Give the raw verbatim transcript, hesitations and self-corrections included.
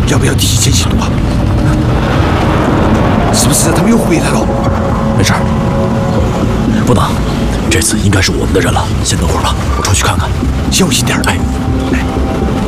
要不要提前行动啊？是不是他们又回来了？ 没事，不能，这次应该是我们的人了。先等会儿吧，我出去看看。 小心点，哎哎。